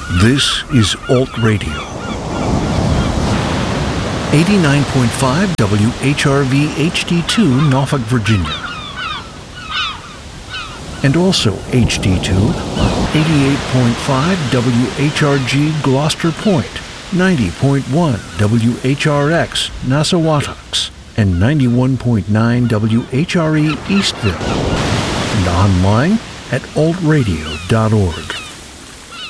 This is Alt Radio. 89.5 WHRV HD2 Norfolk, Virginia. And also HD2 on 88.5 WHRG Gloucester Point, 90.1 WHRX Nassauwatox, and 91.9 WHRE Eastville. And online at altradio.org.